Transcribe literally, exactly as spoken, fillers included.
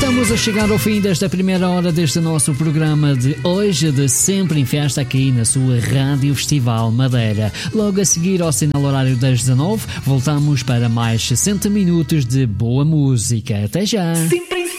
Estamos a chegar ao fim desta primeira hora deste nosso programa de hoje, de Sempre em Festa, aqui na sua Rádio Festival Madeira. Logo a seguir, ao sinal horário das dezanove, voltamos para mais sessenta minutos de boa música. Até já!